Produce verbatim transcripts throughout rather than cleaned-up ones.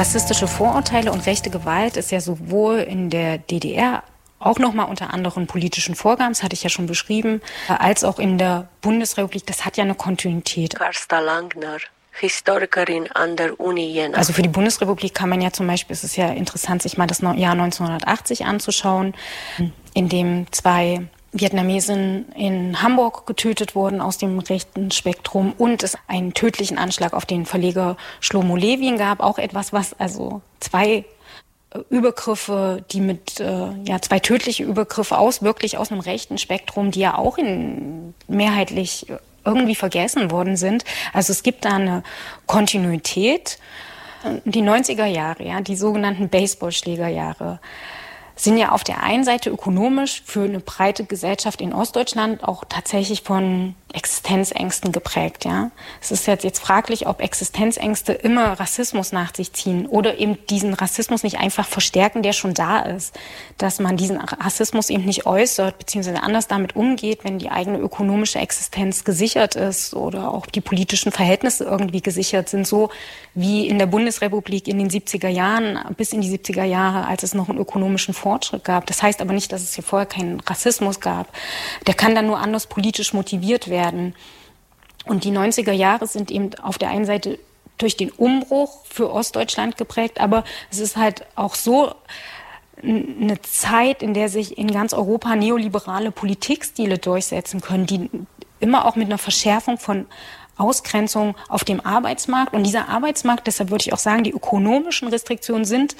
Rassistische Vorurteile und rechte Gewalt ist ja sowohl in der D D R auch nochmal unter anderen politischen Vorgaben, das hatte ich ja schon beschrieben, als auch in der Bundesrepublik, das hat ja eine Kontinuität. Carsta Langner, Historikerin an der Uni Jena. Also für die Bundesrepublik kann man ja zum Beispiel, es ist ja interessant, sich mal das Jahr neunzehnhundertachtzig anzuschauen, in dem zwei Vietnamesen in Hamburg getötet wurden aus dem rechten Spektrum und es einen tödlichen Anschlag auf den Verleger Shlomo Levin gab. Auch etwas, was also zwei Übergriffe, die mit, äh, ja, zwei tödliche Übergriffe aus, wirklich aus einem rechten Spektrum, die ja auch in, mehrheitlich irgendwie vergessen worden sind. Also es gibt da eine Kontinuität. Die neunziger Jahre, ja, die sogenannten Baseballschlägerjahre, sind ja auf der einen Seite ökonomisch für eine breite Gesellschaft in Ostdeutschland auch tatsächlich von Existenzängsten geprägt, ja. Es ist jetzt, jetzt fraglich, ob Existenzängste immer Rassismus nach sich ziehen oder eben diesen Rassismus nicht einfach verstärken, der schon da ist. Dass man diesen Rassismus eben nicht äußert, beziehungsweise anders damit umgeht, wenn die eigene ökonomische Existenz gesichert ist oder auch die politischen Verhältnisse irgendwie gesichert sind, so wie in der Bundesrepublik in den siebziger Jahren, bis in die siebziger Jahre, als es noch einen ökonomischen Fortschritt gab. Das heißt aber nicht, dass es hier vorher keinen Rassismus gab. Der kann dann nur anders politisch motiviert werden. Und die neunziger Jahre sind eben auf der einen Seite durch den Umbruch für Ostdeutschland geprägt, aber es ist halt auch so eine Zeit, in der sich in ganz Europa neoliberale Politikstile durchsetzen können, die immer auch mit einer Verschärfung von Ausgrenzung auf dem Arbeitsmarkt. Und dieser Arbeitsmarkt, deshalb würde ich auch sagen, die ökonomischen Restriktionen sind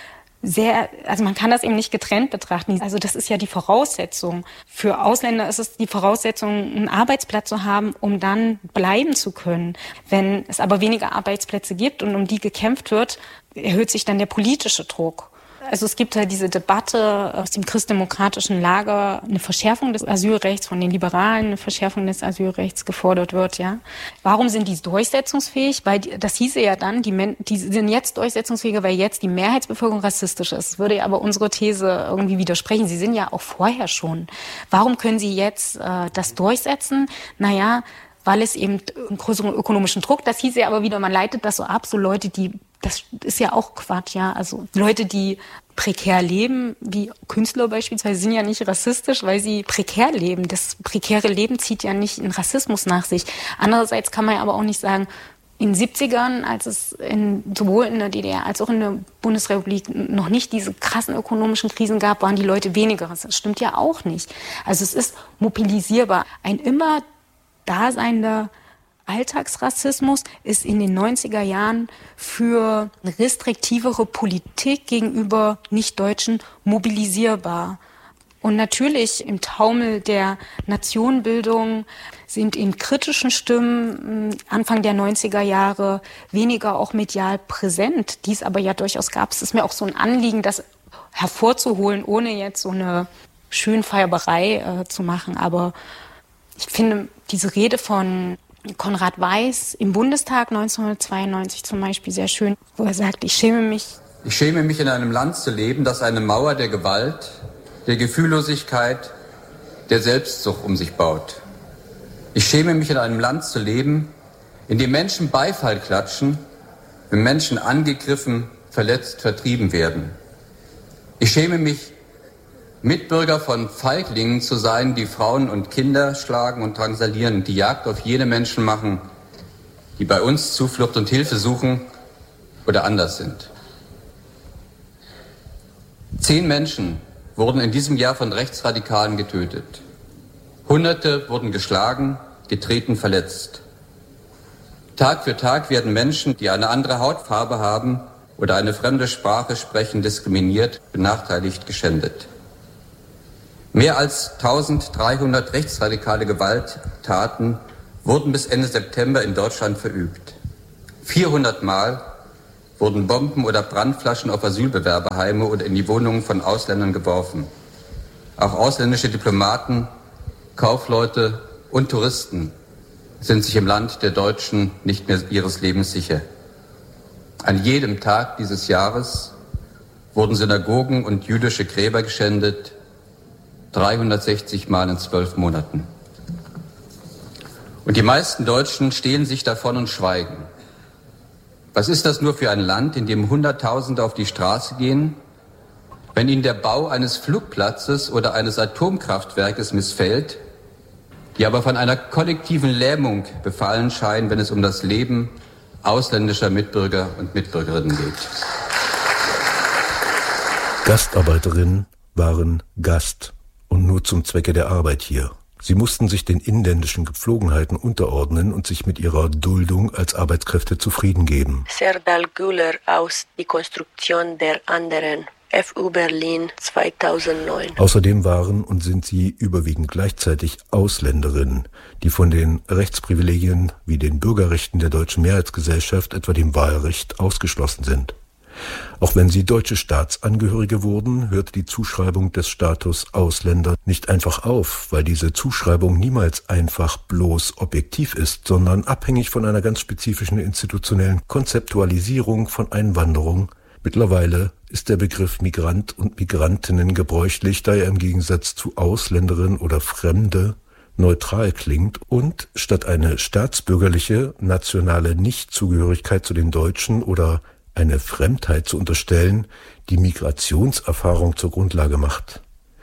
sehr, also man kann das eben nicht getrennt betrachten. Also das ist ja die Voraussetzung. Für Ausländer ist es die Voraussetzung, einen Arbeitsplatz zu haben, um dann bleiben zu können. Wenn es aber weniger Arbeitsplätze gibt und um die gekämpft wird, erhöht sich dann der politische Druck. Also es gibt halt diese Debatte aus dem christdemokratischen Lager, eine Verschärfung des Asylrechts, von den Liberalen eine Verschärfung des Asylrechts gefordert wird, ja. Warum sind die durchsetzungsfähig? Weil die, das hieße ja dann, die, Men- die sind jetzt durchsetzungsfähiger, weil jetzt die Mehrheitsbevölkerung rassistisch ist. Das würde ja aber unsere These irgendwie widersprechen. Sie sind ja auch vorher schon. Warum können sie jetzt äh, das durchsetzen? Naja, weil es eben einen größeren ökonomischen Druck, das hieß ja aber wieder, man leitet das so ab, so Leute, die, das ist ja auch Quatsch, ja, also Leute, die prekär leben, wie Künstler beispielsweise, sind ja nicht rassistisch, weil sie prekär leben. Das prekäre Leben zieht ja nicht einen Rassismus nach sich. Andererseits kann man ja aber auch nicht sagen, in den siebzigern, als es in, sowohl in der D D R als auch in der Bundesrepublik noch nicht diese krassen ökonomischen Krisen gab, waren die Leute weniger rassistisch. Das stimmt ja auch nicht. Also es ist mobilisierbar. Ein immer daseinender Alltagsrassismus ist in den neunziger Jahren für eine restriktivere Politik gegenüber Nichtdeutschen mobilisierbar. Und natürlich im Taumel der Nationenbildung sind in kritischen Stimmen Anfang der neunziger Jahre weniger auch medial präsent, die es aber ja durchaus gab. Es ist mir auch so ein Anliegen, das hervorzuholen, ohne jetzt so eine Schönfeierberei äh, zu machen. Aber ich finde diese Rede von Konrad Weiß im Bundestag neunzehnhundertzweiundneunzig zum Beispiel sehr schön, wo er sagt, ich schäme mich. Ich schäme mich, in einem Land zu leben, das eine Mauer der Gewalt, der Gefühllosigkeit, der Selbstsucht um sich baut. Ich schäme mich, in einem Land zu leben, in dem Menschen Beifall klatschen, wenn Menschen angegriffen, verletzt, vertrieben werden. Ich schäme mich, Mitbürger von Feiglingen zu sein, die Frauen und Kinder schlagen und drangsalieren und die Jagd auf jene Menschen machen, die bei uns Zuflucht und Hilfe suchen oder anders sind. Zehn Menschen wurden in diesem Jahr von Rechtsradikalen getötet. Hunderte wurden geschlagen, getreten, verletzt. Tag für Tag werden Menschen, die eine andere Hautfarbe haben oder eine fremde Sprache sprechen, diskriminiert, benachteiligt, geschändet. Mehr als eintausenddreihundert rechtsradikale Gewalttaten wurden bis Ende September in Deutschland verübt. vierhundert Mal wurden Bomben oder Brandflaschen auf Asylbewerberheime oder in die Wohnungen von Ausländern geworfen. Auch ausländische Diplomaten, Kaufleute und Touristen sind sich im Land der Deutschen nicht mehr ihres Lebens sicher. An jedem Tag dieses Jahres wurden Synagogen und jüdische Gräber geschändet, dreihundertsechzig Mal in zwölf Monaten. Und die meisten Deutschen stehlen sich davon und schweigen. Was ist das nur für ein Land, in dem Hunderttausende auf die Straße gehen, wenn ihnen der Bau eines Flugplatzes oder eines Atomkraftwerkes missfällt, die aber von einer kollektiven Lähmung befallen scheinen, wenn es um das Leben ausländischer Mitbürger und Mitbürgerinnen geht. Gastarbeiterinnen waren Gast und nur zum Zwecke der Arbeit hier. Sie mussten sich den inländischen Gepflogenheiten unterordnen und sich mit ihrer Duldung als Arbeitskräfte zufrieden geben. Serdal Güler aus Die Konstruktion der anderen. F U Berlin zweitausendneun. Außerdem waren und sind sie überwiegend gleichzeitig Ausländerinnen, die von den Rechtsprivilegien wie den Bürgerrechten der deutschen Mehrheitsgesellschaft, etwa dem Wahlrecht, ausgeschlossen sind. Auch wenn sie deutsche Staatsangehörige wurden, hörte die Zuschreibung des Status Ausländer nicht einfach auf, weil diese Zuschreibung niemals einfach bloß objektiv ist, sondern abhängig von einer ganz spezifischen institutionellen Konzeptualisierung von Einwanderung. Mittlerweile ist der Begriff Migrant und Migrantinnen gebräuchlich, da er im Gegensatz zu Ausländerin oder Fremde neutral klingt und statt eine staatsbürgerliche, nationale Nichtzugehörigkeit zu den Deutschen oder eine Fremdheit zu unterstellen, die Migrationserfahrung zur Grundlage macht.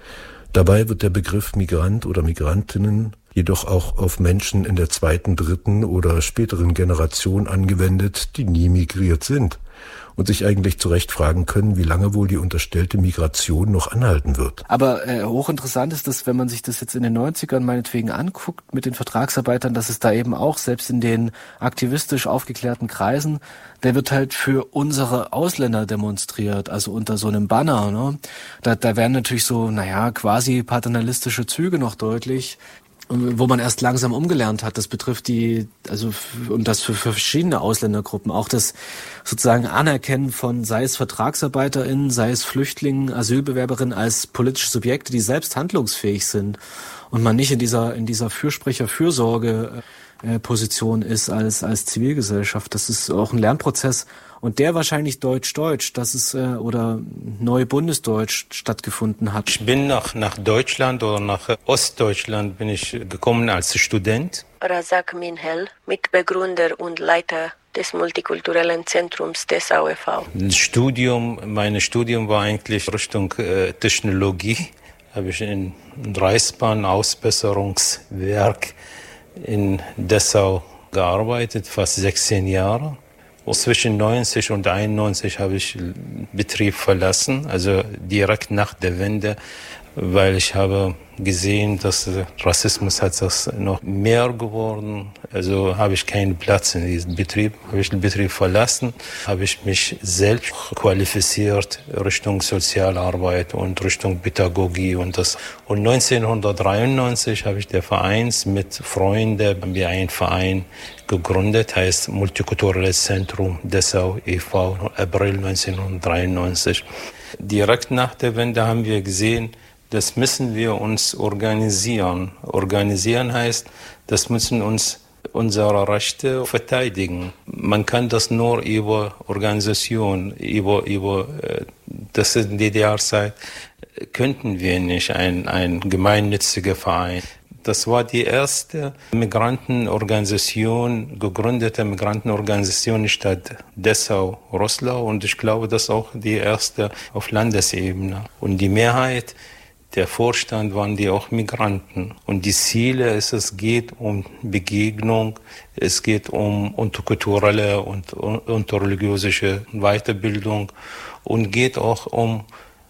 Dabei wird der Begriff Migrant oder Migrantinnen jedoch auch auf Menschen in der zweiten, dritten oder späteren Generation angewendet, die nie migriert sind und sich eigentlich zu Recht fragen können, wie lange wohl die unterstellte Migration noch anhalten wird. Aber äh, hochinteressant ist das, wenn man sich das jetzt in den neunzigern meinetwegen anguckt mit den Vertragsarbeitern, dass es da eben auch, selbst in den aktivistisch aufgeklärten Kreisen, der wird halt für unsere Ausländer demonstriert, also unter so einem Banner. Ne? Da, da werden natürlich so, naja, quasi paternalistische Züge noch deutlich, wo man erst langsam umgelernt hat. Das betrifft die, also und das für, für verschiedene Ausländergruppen. Auch das sozusagen Anerkennen von, sei es VertragsarbeiterInnen, sei es Flüchtlingen, Asylbewerberinnen als politische Subjekte, die selbst handlungsfähig sind und man nicht in dieser in dieser Fürsprecher-Fürsorge äh, Position ist als als Zivilgesellschaft. Das ist auch ein Lernprozess. Und der wahrscheinlich Deutsch-Deutsch, dass es äh, oder Neubundesdeutsch stattgefunden hat. Ich bin nach, nach Deutschland oder nach Ostdeutschland bin ich gekommen als Student. Razak Minhel, Mitbegründer und Leiter des multikulturellen Zentrums Dessau e V Das Studium, mein Studium war eigentlich Richtung äh, Technologie. Habe ich in Reichsbahn Ausbesserungswerk in Dessau gearbeitet, fast sechzehn Jahre. Zwischen neunzig und einundneunzig habe ich den Betrieb verlassen, also direkt nach der Wende, weil ich habe gesehen, dass Rassismus hat das noch mehr geworden. Also habe ich keinen Platz in diesem Betrieb, habe ich den Betrieb verlassen, habe ich mich selbst qualifiziert Richtung Sozialarbeit und Richtung Pädagogie und das. Und neunzehnhundertdreiundneunzig habe ich der Vereins mit Freunden, haben wir einen Verein gegründet, heißt Multikulturelles Zentrum Dessau e V, April neunzehnhundertdreiundneunzig. Direkt nach der Wende haben wir gesehen, das müssen wir uns organisieren. Organisieren heißt, das müssen uns unsere Rechte verteidigen. Man kann das nur über Organisation, über, über das in der D D R-Zeit könnten wir nicht ein, ein gemeinnütziger Verein. Das war die erste Migrantenorganisation, gegründete Migrantenorganisation in der Stadt Dessau-Roßlau und ich glaube, das ist auch die erste auf Landesebene. Und die Mehrheit der Vorstand waren die auch Migranten. Und die Ziele ist, es geht um Begegnung, es geht um interkulturelle und interreligiöse Weiterbildung und geht auch um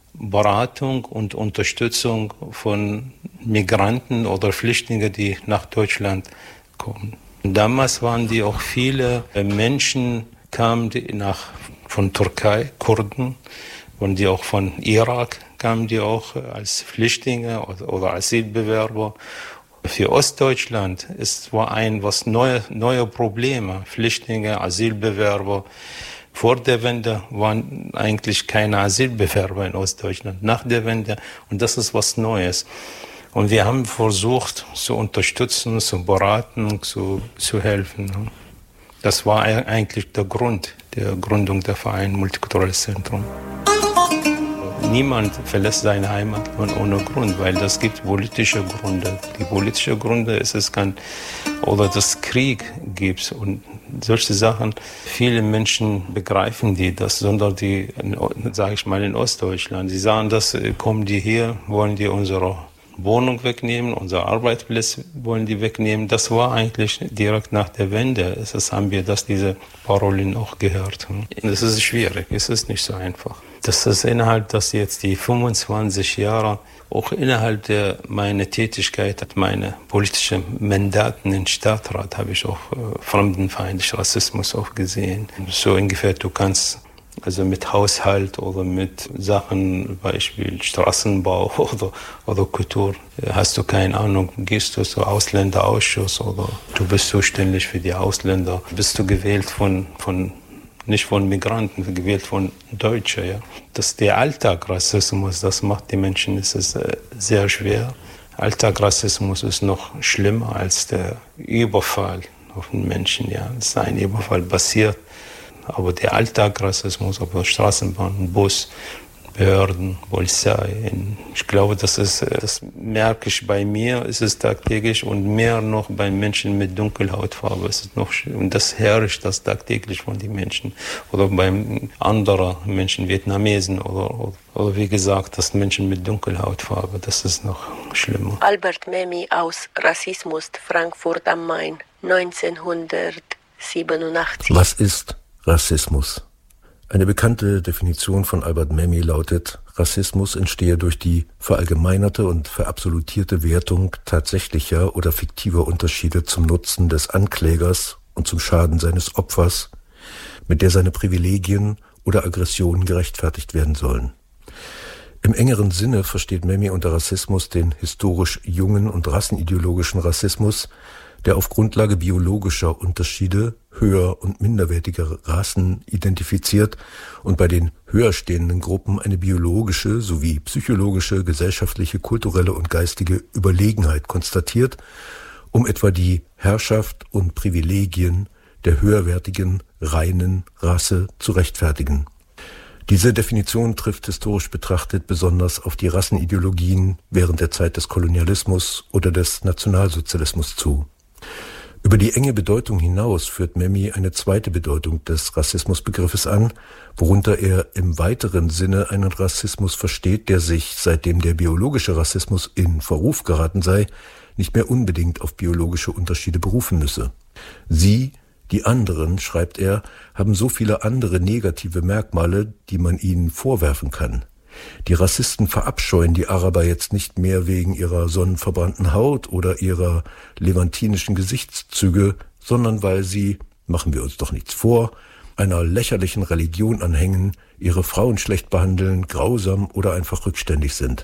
Beratung und Unterstützung von Migranten oder Flüchtlingen, die nach Deutschland kommen. Und damals waren die auch viele Menschen, kamen die nach, von Türkei, Kurden, und die auch von Irak kamen die auch als Flüchtlinge oder, oder als Asylbewerber. Für Ostdeutschland ist war ein was neue neue Probleme, Flüchtlinge, Asylbewerber. Vor der Wende waren eigentlich keine Asylbewerber in Ostdeutschland. Nach der Wende, und das ist was Neues. Und wir haben versucht, zu unterstützen, zu beraten, zu, zu helfen. Das war eigentlich der Grund der Gründung der Verein Multikulturelles Zentrum. Niemand verlässt seine Heimat ohne Grund, weil das gibt politische Gründe. Die politischen Gründe ist es kann oder das Krieg gibt und solche Sachen, viele Menschen begreifen die das, sondern die, sage ich mal, in Ostdeutschland, die sagen, das kommen die hier, wollen die unsere Wohnung wegnehmen, unser Arbeitsplatz wollen die wegnehmen. Das war eigentlich direkt nach der Wende. Das haben wir das, diese Parolen auch gehört. Das ist schwierig, es ist nicht so einfach. Das ist innerhalb, dass jetzt die fünfundzwanzig Jahre, auch innerhalb der meiner Tätigkeit, meine politischen Mandaten im Stadtrat, habe ich auch äh, fremdenfeindlichen Rassismus auch gesehen. So ungefähr, du kannst also mit Haushalt oder mit Sachen, Beispiel Straßenbau oder, oder Kultur, hast du keine Ahnung, gehst du zum Ausländerausschuss oder du bist zuständig für die Ausländer, bist du gewählt von, von nicht von Migranten, gewählt von Deutschen. Ja. Das der Alltagsrassismus, das macht die Menschen, es ist äh, sehr schwer. Alltagsrassismus ist noch schlimmer als der Überfall auf den Menschen. Ja. Es ist ein Überfall passiert. Aber der Alltagsrassismus auf der Straßenbahn, Bus, Behörden, Polizei, ich glaube, das ist, das merke ich bei mir, ist es tagtäglich und mehr noch bei Menschen mit Dunkelhautfarbe. Es ist noch, und das herrscht das tagtäglich von den Menschen. Oder bei anderen Menschen, Vietnamesen oder, oder, oder wie gesagt, das Menschen mit Dunkelhautfarbe, das ist noch schlimmer. Albert Memmi aus Rassismus, Frankfurt am Main, neunzehnhundertsiebenundachtzig. Was ist Rassismus? Eine bekannte Definition von Albert Memmi lautet, Rassismus entstehe durch die verallgemeinerte und verabsolutierte Wertung tatsächlicher oder fiktiver Unterschiede zum Nutzen des Anklägers und zum Schaden seines Opfers, mit der seine Privilegien oder Aggressionen gerechtfertigt werden sollen. Im engeren Sinne versteht Memmi unter Rassismus den historisch jungen und rassenideologischen Rassismus, der auf Grundlage biologischer Unterschiede höher- und minderwertiger Rassen identifiziert und bei den höher stehenden Gruppen eine biologische sowie psychologische, gesellschaftliche, kulturelle und geistige Überlegenheit konstatiert, um etwa die Herrschaft und Privilegien der höherwertigen, reinen Rasse zu rechtfertigen. Diese Definition trifft historisch betrachtet besonders auf die Rassenideologien während der Zeit des Kolonialismus oder des Nationalsozialismus zu. Über die enge Bedeutung hinaus führt Memmi eine zweite Bedeutung des Rassismusbegriffes an, worunter er im weiteren Sinne einen Rassismus versteht, der sich, seitdem der biologische Rassismus in Verruf geraten sei, nicht mehr unbedingt auf biologische Unterschiede berufen müsse. Sie, die anderen, schreibt er, haben so viele andere negative Merkmale, die man ihnen vorwerfen kann. Die Rassisten verabscheuen die Araber jetzt nicht mehr wegen ihrer sonnenverbrannten Haut oder ihrer levantinischen Gesichtszüge, sondern weil sie, machen wir uns doch nichts vor, einer lächerlichen Religion anhängen, ihre Frauen schlecht behandeln, grausam oder einfach rückständig sind.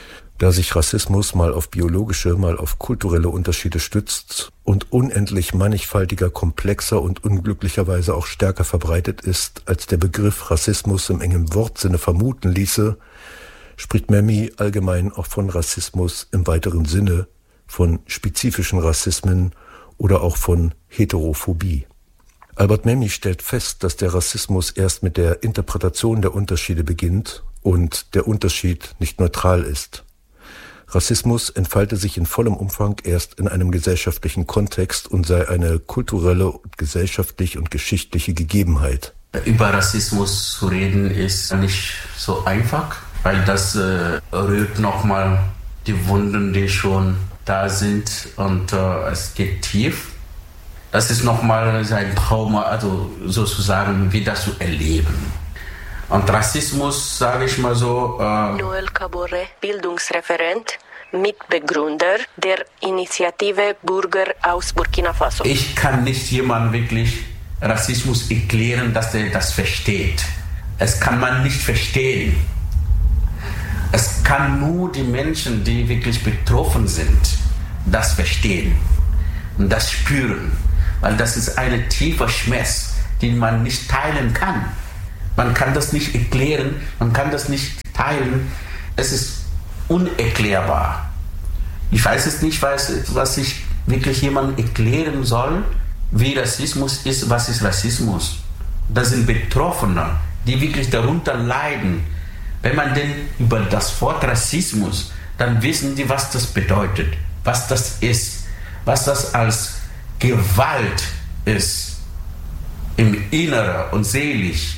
Da sich Rassismus mal auf biologische, mal auf kulturelle Unterschiede stützt und unendlich mannigfaltiger, komplexer und unglücklicherweise auch stärker verbreitet ist, als der Begriff Rassismus im engen Wortsinne vermuten ließe, spricht Memmi allgemein auch von Rassismus im weiteren Sinne, von spezifischen Rassismen oder auch von Heterophobie. Albert Memmi stellt fest, dass der Rassismus erst mit der Interpretation der Unterschiede beginnt und der Unterschied nicht neutral ist. Rassismus entfalte sich in vollem Umfang erst in einem gesellschaftlichen Kontext und sei eine kulturelle, gesellschaftliche und geschichtliche Gegebenheit. Über Rassismus zu reden ist nicht so einfach, weil das äh, rührt nochmal die Wunden, die schon da sind und äh, es geht tief. Das ist nochmal ein Trauma, also sozusagen wieder zu erleben. Und Rassismus, sage ich mal so... Äh Noel Kabore, Bildungsreferent, Mitbegründer der Initiative Bürger aus Burkina Faso. Ich kann nicht jemandem wirklich Rassismus erklären, dass er das versteht. Es kann man nicht verstehen. Es kann nur die Menschen, die wirklich betroffen sind, das verstehen und das spüren. Weil das ist ein tiefer Schmerz, den man nicht teilen kann. Man kann das nicht erklären, man kann das nicht teilen. Es ist unerklärbar. Ich weiß es nicht, was, was ich wirklich jemandem erklären soll, wie Rassismus ist, was ist Rassismus. Das sind Betroffene, die wirklich darunter leiden. Wenn man denn über das Wort Rassismus, dann wissen die, was das bedeutet, was das ist, was das als Gewalt ist. innerer und seelisch.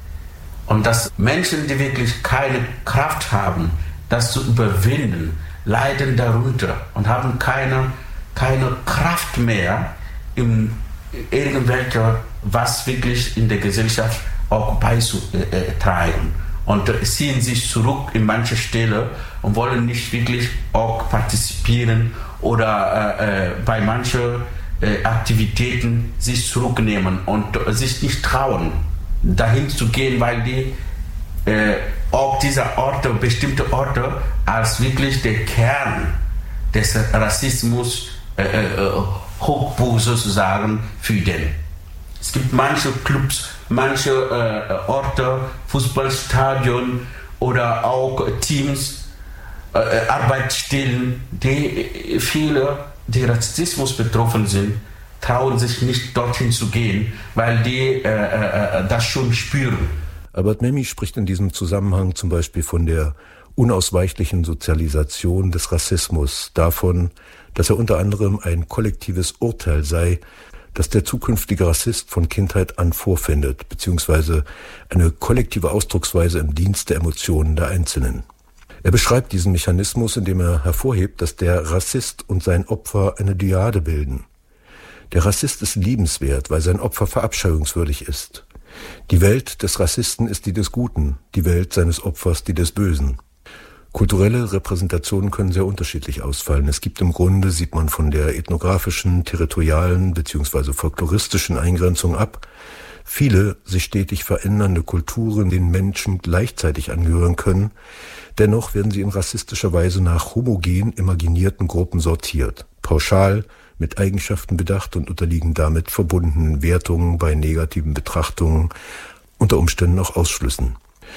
Und dass Menschen, die wirklich keine Kraft haben, das zu überwinden, leiden darunter und haben keine, keine Kraft mehr, in irgendwelcher, was wirklich in der Gesellschaft auch beizutragen. Und ziehen sich zurück in manche Stellen und wollen nicht wirklich auch partizipieren oder äh, bei manchen äh, Aktivitäten sich zurücknehmen und äh, sich nicht trauen, dahin zu gehen, weil die äh, auch diese Orte, bestimmte Orte als wirklich der Kern des Rassismus äh, äh, Hochburg sozusagen fühlen. Es gibt manche Clubs, manche äh, Orte, Fußballstadion oder auch Teams, äh, Arbeitsstellen, die viele, die Rassismus betroffen sind, trauen sich nicht dorthin zu gehen, weil die äh, äh, das schon spüren. Albert Memmi spricht in diesem Zusammenhang zum Beispiel von der unausweichlichen Sozialisation des Rassismus, davon, dass er unter anderem ein kollektives Urteil sei, das der zukünftige Rassist von Kindheit an vorfindet, beziehungsweise eine kollektive Ausdrucksweise im Dienst der Emotionen der Einzelnen. Er beschreibt diesen Mechanismus, indem er hervorhebt, dass der Rassist und sein Opfer eine Dyade bilden. Der Rassist ist liebenswert, weil sein Opfer verabscheuungswürdig ist. Die Welt des Rassisten ist die des Guten, die Welt seines Opfers die des Bösen. Kulturelle Repräsentationen können sehr unterschiedlich ausfallen. Es gibt im Grunde, sieht man von der ethnografischen, territorialen bzw. folkloristischen Eingrenzung ab, viele sich stetig verändernde Kulturen, denen Menschen gleichzeitig angehören können. Dennoch werden sie in rassistischer Weise nach homogen imaginierten Gruppen sortiert, pauschal mit Eigenschaften bedacht und unterliegen damit verbundenen Wertungen bei negativen Betrachtungen, unter Umständen auch Ausschlüssen.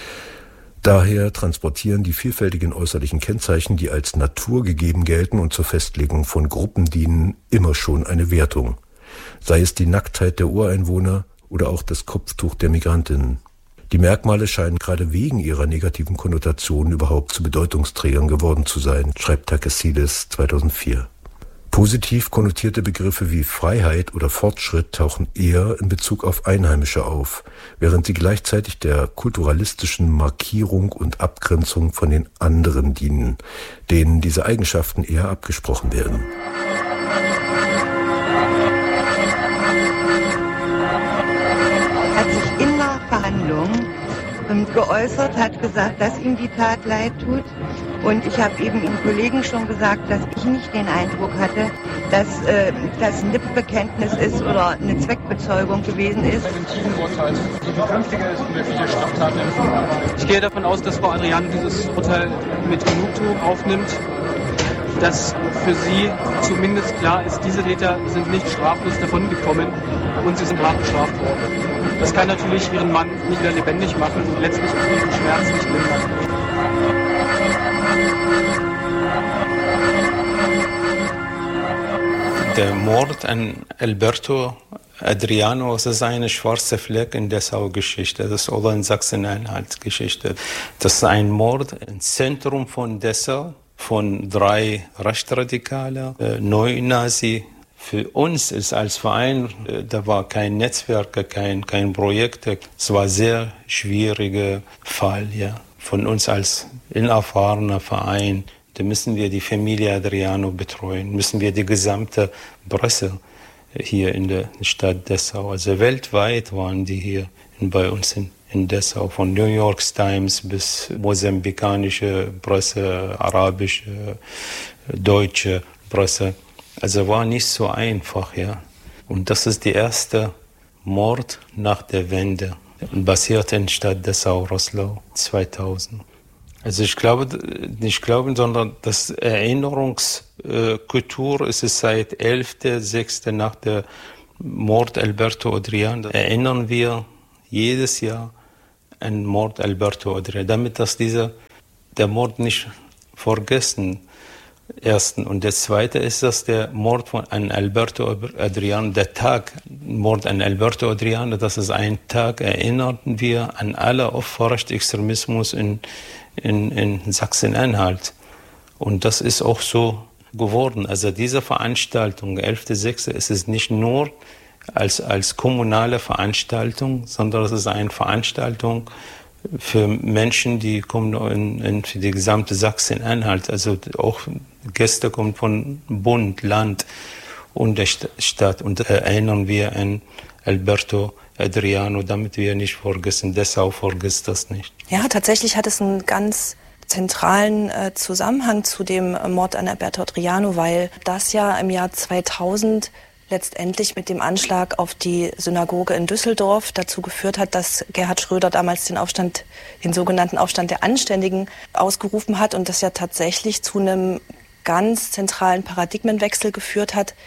Daher transportieren die vielfältigen äußerlichen Kennzeichen, die als naturgegeben gelten und zur Festlegung von Gruppen dienen, immer schon eine Wertung. Sei es die Nacktheit der Ureinwohner oder auch das Kopftuch der Migrantinnen. Die Merkmale scheinen gerade wegen ihrer negativen Konnotationen überhaupt zu Bedeutungsträgern geworden zu sein, schreibt Takasides zweitausendvier. Positiv konnotierte Begriffe wie Freiheit oder Fortschritt tauchen eher in Bezug auf Einheimische auf, während sie gleichzeitig der kulturalistischen Markierung und Abgrenzung von den anderen dienen, denen diese Eigenschaften eher abgesprochen werden. Hat sich in der Verhandlung geäußert, hat gesagt, dass ihm die Tat leid tut. Und ich habe eben den Kollegen schon gesagt, dass ich nicht den Eindruck hatte, dass äh, das ein Lippenbekenntnis ist oder eine Zweckbezeugung gewesen ist. Ich gehe davon aus, dass Frau Adrian dieses Urteil mit Genugtuung aufnimmt, dass für sie zumindest klar ist, diese Täter sind nicht straflos davongekommen und sie sind hart bestraft worden. Das kann natürlich ihren Mann nicht wieder lebendig machen und letztlich auch diesen Schmerz nicht lindern. Der Mord an Alberto Adriano, das ist eine schwarze Fleck in Dessau-Geschichte, das ist oder in Sachsen-Anhalt-Geschichte. Das ist ein Mord im Zentrum von Dessau von drei Rechtsradikalen, äh, Neonazi. Für uns ist als Verein, äh, da war kein Netzwerk, kein, kein Projekt. Es war ein sehr schwieriger Fall, ja. Von uns als unerfahrener Verein. Da müssen wir die Familie Adriano betreuen, müssen wir die gesamte Presse hier in der Stadt Dessau, also weltweit waren die hier bei uns in, in Dessau, von New York Times bis mosambikanische Presse, arabische, deutsche Presse. Also war nicht so einfach, ja. Und das ist der erste Mord nach der Wende, basiert in Stadt Dessau-Roßlau zweitausend. Also ich glaube, nicht glauben, sondern das Erinnerungskultur ist es seit elften sechsten nach der Mord Alberto Adriano. Erinnern wir jedes Jahr an Mord Alberto Adriano, damit dass dieser, der Mord nicht vergessen. Ersten. Und das Zweite ist, dass der Mord von, an Alberto Adriano, der Tag, Mord an Alberto Adriano, das ist ein Tag, erinnerten wir an alle Opfer Rechtsextremismus in In, in Sachsen-Anhalt. Und das ist auch so geworden. Also diese Veranstaltung, elften sechsten, ist es nicht nur als, als kommunale Veranstaltung, sondern es ist eine Veranstaltung für Menschen, die kommen in, in für die gesamte Sachsen-Anhalt. Also auch Gäste kommen von Bund, Land und der Stadt. Und erinnern wir an Alberto Adriano, damit wir nicht vergessen. Dessau vergisst das nicht. Ja, tatsächlich hat es einen ganz zentralen äh, Zusammenhang zu dem Mord an Alberto Adriano, weil das ja im Jahr zweitausend letztendlich mit dem Anschlag auf die Synagoge in Düsseldorf dazu geführt hat, dass Gerhard Schröder damals den Aufstand, den sogenannten Aufstand der Anständigen ausgerufen hat und das ja tatsächlich zu einem ganz zentralen Paradigmenwechsel geführt hat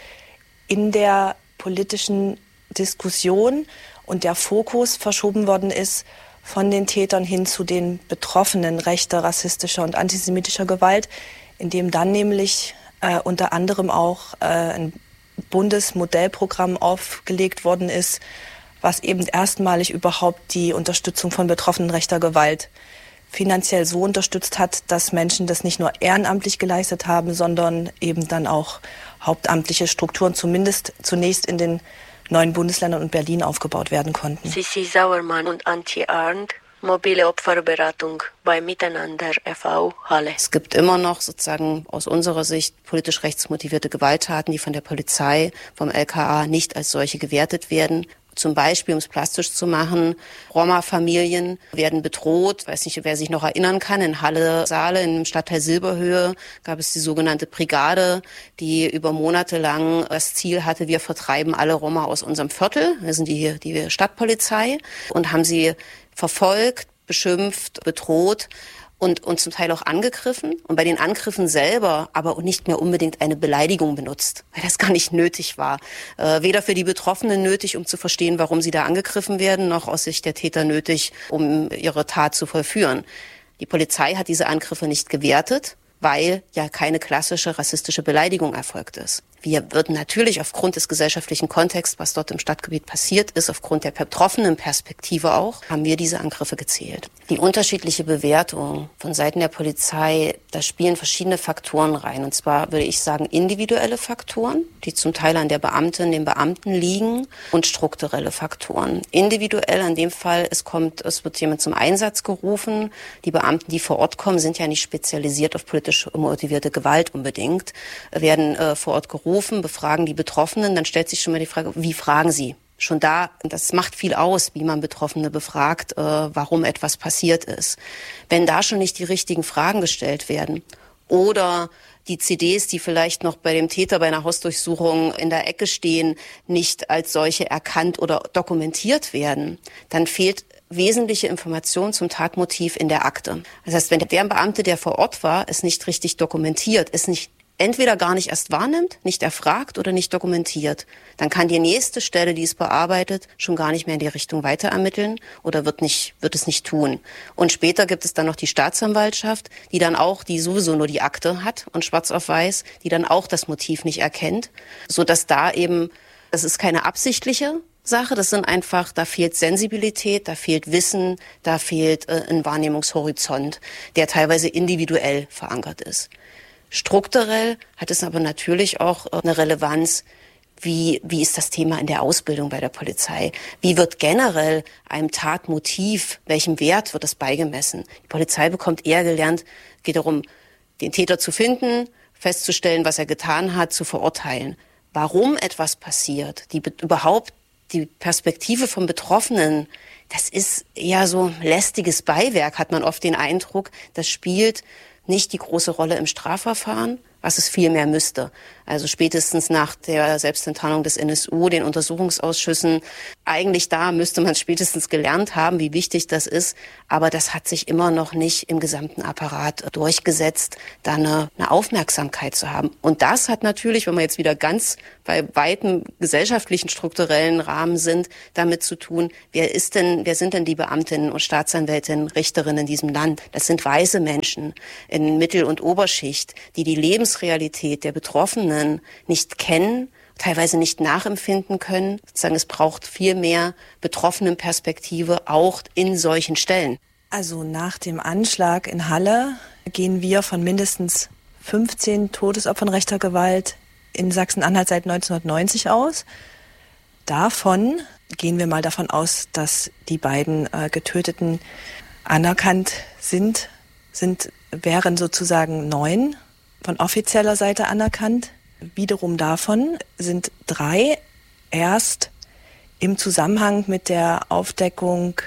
in der politischen Diskussion und der Fokus verschoben worden ist von den Tätern hin zu den Betroffenen rechter, rassistischer und antisemitischer Gewalt, in dem dann nämlich äh, unter anderem auch äh, ein Bundesmodellprogramm aufgelegt worden ist, was eben erstmalig überhaupt die Unterstützung von Betroffenen rechter Gewalt finanziell so unterstützt hat, dass Menschen das nicht nur ehrenamtlich geleistet haben, sondern eben dann auch hauptamtliche Strukturen zumindest zunächst in den neuen Bundesländern und Berlin aufgebaut werden konnten. Sissi Sauermann und Antje Arndt, mobile Opferberatung bei Miteinander e V Halle. Es gibt immer noch sozusagen aus unserer Sicht politisch rechtsmotivierte Gewalttaten, die von der Polizei, vom L K A nicht als solche gewertet werden. Zum Beispiel, um es plastisch zu machen, Roma-Familien werden bedroht. Ich weiß nicht, wer sich noch erinnern kann, in Halle, Saale, im Stadtteil Silberhöhe gab es die sogenannte Brigade, die über Monate lang das Ziel hatte, wir vertreiben alle Roma aus unserem Viertel. Das sind die, die Stadtpolizei und haben sie verfolgt, beschimpft, bedroht und, und zum Teil auch angegriffen und bei den Angriffen selber aber nicht mehr unbedingt eine Beleidigung benutzt, weil das gar nicht nötig war. Äh, weder für die Betroffenen nötig, um zu verstehen, warum sie da angegriffen werden, noch aus Sicht der Täter nötig, um ihre Tat zu vollführen. Die Polizei hat diese Angriffe nicht gewertet, weil ja keine klassische rassistische Beleidigung erfolgt ist. Wir würden natürlich aufgrund des gesellschaftlichen Kontexts, was dort im Stadtgebiet passiert ist, aufgrund der betroffenen Perspektive auch, haben wir diese Angriffe gezählt. Die unterschiedliche Bewertung von Seiten der Polizei, da spielen verschiedene Faktoren rein. Und zwar würde ich sagen individuelle Faktoren, die zum Teil an der Beamtin, den Beamten liegen, und strukturelle Faktoren. Individuell in dem Fall, es kommt, es wird jemand zum Einsatz gerufen. Die Beamten, die vor Ort kommen, sind ja nicht spezialisiert auf politisch motivierte Gewalt unbedingt, werden äh, vor Ort gerufen. Rufen, befragen die Betroffenen, dann stellt sich schon mal die Frage, wie fragen sie? Schon da, das macht viel aus, wie man Betroffene befragt, äh, warum etwas passiert ist. Wenn da schon nicht die richtigen Fragen gestellt werden oder die C Ds, die vielleicht noch bei dem Täter bei einer Hausdurchsuchung in der Ecke stehen, nicht als solche erkannt oder dokumentiert werden, dann fehlt wesentliche Information zum Tatmotiv in der Akte. Das heißt, wenn der Beamte, der vor Ort war, es nicht richtig dokumentiert, es nicht entweder gar nicht erst wahrnimmt, nicht erfragt oder nicht dokumentiert, dann kann die nächste Stelle, die es bearbeitet, schon gar nicht mehr in die Richtung weiter ermitteln oder wird nicht, wird es nicht tun. Und später gibt es dann noch die Staatsanwaltschaft, die dann auch, die sowieso nur die Akte hat und schwarz auf weiß, die dann auch das Motiv nicht erkennt, so dass da eben, das ist keine absichtliche Sache, das sind einfach, da fehlt Sensibilität, da fehlt Wissen, da fehlt äh, ein Wahrnehmungshorizont, der teilweise individuell verankert ist. Strukturell hat es aber natürlich auch eine Relevanz, wie, wie ist das Thema in der Ausbildung bei der Polizei? Wie wird generell einem Tatmotiv, welchem Wert wird es beigemessen? Die Polizei bekommt eher gelernt, geht darum, den Täter zu finden, festzustellen, was er getan hat, zu verurteilen. Warum etwas passiert, die überhaupt die Perspektive vom Betroffenen, das ist eher so lästiges Beiwerk, hat man oft den Eindruck, das spielt nicht die große Rolle im Strafverfahren, was es viel mehr müsste. Also spätestens nach der Selbstenttarnung des N S U, den Untersuchungsausschüssen, eigentlich da müsste man spätestens gelernt haben, wie wichtig das ist. Aber das hat sich immer noch nicht im gesamten Apparat durchgesetzt, da eine, eine Aufmerksamkeit zu haben. Und das hat natürlich, wenn wir jetzt wieder ganz bei weiten gesellschaftlichen, strukturellen Rahmen sind, damit zu tun, wer ist denn, wer sind denn die Beamtinnen und Staatsanwältinnen, Richterinnen in diesem Land? Das sind weiße Menschen in Mittel- und Oberschicht, die die Lebensrealität der Betroffenen nicht kennen, teilweise nicht nachempfinden können. Sozusagen, es braucht viel mehr Betroffenenperspektive auch in solchen Stellen. Also nach dem Anschlag in Halle gehen wir von mindestens fünfzehn Todesopfern rechter Gewalt in Sachsen-Anhalt seit neunzehnhundertneunzig aus. davon gehen wir mal davon aus, dass die beiden äh, Getöteten anerkannt sind, sind, wären sozusagen neun von offizieller Seite anerkannt. Wiederum davon sind drei erst im Zusammenhang mit der Aufdeckung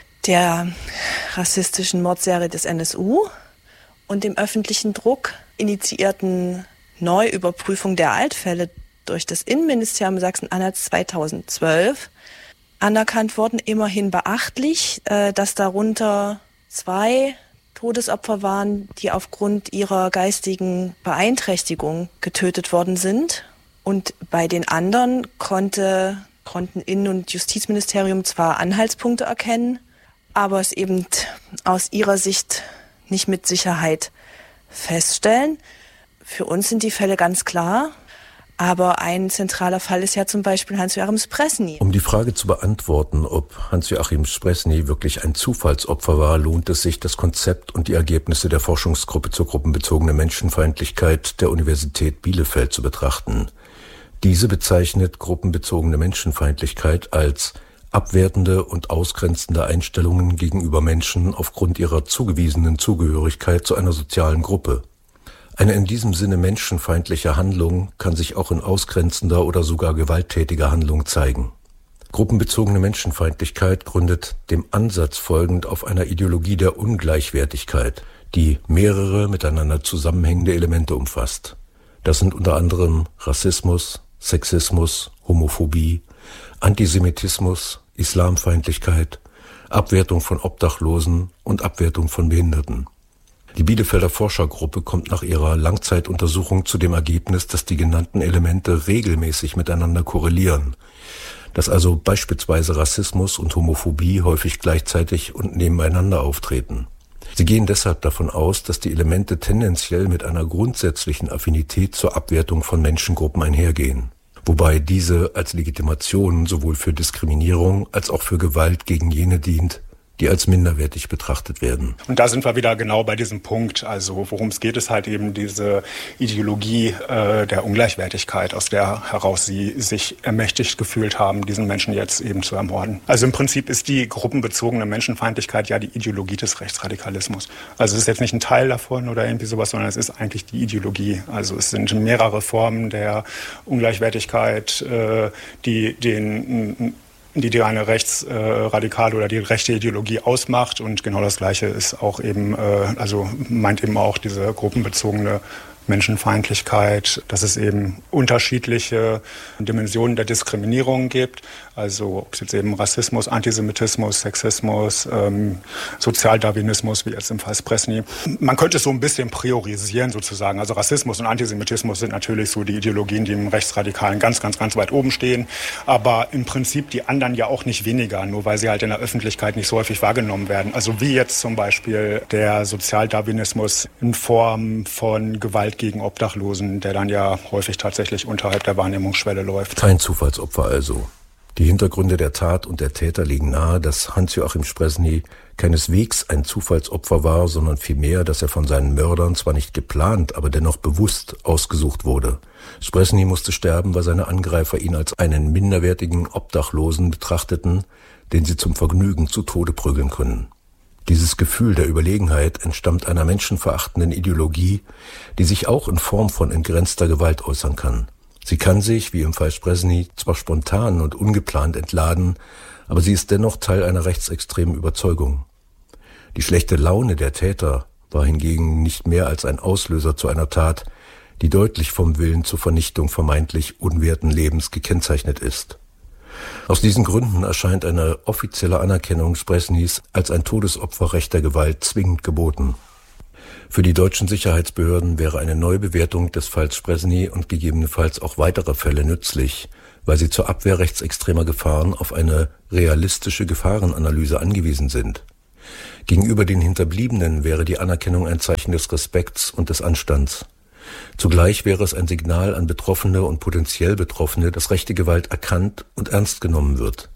der rassistischen Mordserie des N S U und dem öffentlichen Druck initiierten Neuüberprüfung der Altfälle durch das Innenministerium Sachsen-Anhalt zweitausendzwölf anerkannt worden. Immerhin beachtlich, dass darunter zwei Todesopfer waren, die aufgrund ihrer geistigen Beeinträchtigung getötet worden sind. Und bei den anderen konnte, konnten Innen- und Justizministerium zwar Anhaltspunkte erkennen, aber es eben aus ihrer Sicht nicht mit Sicherheit feststellen. Für uns sind die Fälle ganz klar, aber ein zentraler Fall ist ja zum Beispiel Hans-Joachim Spresny. Um die Frage zu beantworten, ob Hans-Joachim Spresny wirklich ein Zufallsopfer war, lohnt es sich, das Konzept und die Ergebnisse der Forschungsgruppe zur gruppenbezogenen Menschenfeindlichkeit der Universität Bielefeld zu betrachten. Diese bezeichnet gruppenbezogene Menschenfeindlichkeit als abwertende und ausgrenzende Einstellungen gegenüber Menschen aufgrund ihrer zugewiesenen Zugehörigkeit zu einer sozialen Gruppe. Eine in diesem Sinne menschenfeindliche Handlung kann sich auch in ausgrenzender oder sogar gewalttätiger Handlung zeigen. Gruppenbezogene Menschenfeindlichkeit gründet dem Ansatz folgend auf einer Ideologie der Ungleichwertigkeit, die mehrere miteinander zusammenhängende Elemente umfasst. Das sind unter anderem Rassismus, Sexismus, Homophobie, Antisemitismus, Islamfeindlichkeit, Abwertung von Obdachlosen und Abwertung von Behinderten. Die Bielefelder Forschergruppe kommt nach ihrer Langzeituntersuchung zu dem Ergebnis, dass die genannten Elemente regelmäßig miteinander korrelieren, dass also beispielsweise Rassismus und Homophobie häufig gleichzeitig und nebeneinander auftreten. Sie gehen deshalb davon aus, dass die Elemente tendenziell mit einer grundsätzlichen Affinität zur Abwertung von Menschengruppen einhergehen, wobei diese als Legitimation sowohl für Diskriminierung als auch für Gewalt gegen jene dient, die als minderwertig betrachtet werden. Und da sind wir wieder genau bei diesem Punkt. Also worum es geht, ist halt eben diese Ideologie äh, der Ungleichwertigkeit, aus der heraus sie sich ermächtigt gefühlt haben, diesen Menschen jetzt eben zu ermorden. Also im Prinzip ist die gruppenbezogene Menschenfeindlichkeit ja die Ideologie des Rechtsradikalismus. Also es ist jetzt nicht ein Teil davon oder irgendwie sowas, sondern es ist eigentlich die Ideologie. Also es sind mehrere Formen der Ungleichwertigkeit, äh, die den die die eine rechtsradikale äh, oder die rechte Ideologie ausmacht. Und genau das Gleiche ist auch eben, äh, also meint eben auch diese gruppenbezogene Menschenfeindlichkeit, dass es eben unterschiedliche Dimensionen der Diskriminierung gibt. Also ob es jetzt eben Rassismus, Antisemitismus, Sexismus, ähm, Sozialdarwinismus, wie jetzt im Fall Spresny. Man könnte es so ein bisschen priorisieren sozusagen. Also Rassismus und Antisemitismus sind natürlich so die Ideologien, die im Rechtsradikalen ganz, ganz, ganz weit oben stehen. Aber im Prinzip die anderen ja auch nicht weniger, nur weil sie halt in der Öffentlichkeit nicht so häufig wahrgenommen werden. Also wie jetzt zum Beispiel der Sozialdarwinismus in Form von Gewalt gegen Obdachlosen, der dann ja häufig tatsächlich unterhalb der Wahrnehmungsschwelle läuft. Kein Zufallsopfer also. Die Hintergründe der Tat und der Täter legen nahe, dass Hans-Joachim Spresny keineswegs ein Zufallsopfer war, sondern vielmehr, dass er von seinen Mördern zwar nicht geplant, aber dennoch bewusst ausgesucht wurde. Spresny musste sterben, weil seine Angreifer ihn als einen minderwertigen Obdachlosen betrachteten, den sie zum Vergnügen zu Tode prügeln können. Dieses Gefühl der Überlegenheit entstammt einer menschenverachtenden Ideologie, die sich auch in Form von entgrenzter Gewalt äußern kann. Sie kann sich, wie im Fall Spresny, zwar spontan und ungeplant entladen, aber sie ist dennoch Teil einer rechtsextremen Überzeugung. Die schlechte Laune der Täter war hingegen nicht mehr als ein Auslöser zu einer Tat, die deutlich vom Willen zur Vernichtung vermeintlich unwerten Lebens gekennzeichnet ist. Aus diesen Gründen erscheint eine offizielle Anerkennung Spresnys als ein Todesopfer rechter Gewalt zwingend geboten. Für die deutschen Sicherheitsbehörden wäre eine Neubewertung des Falls Spresny und gegebenenfalls auch weiterer Fälle nützlich, weil sie zur Abwehr rechtsextremer Gefahren auf eine realistische Gefahrenanalyse angewiesen sind. Gegenüber den Hinterbliebenen wäre die Anerkennung ein Zeichen des Respekts und des Anstands. Zugleich wäre es ein Signal an Betroffene und potenziell Betroffene, dass rechte Gewalt erkannt und ernst genommen wird.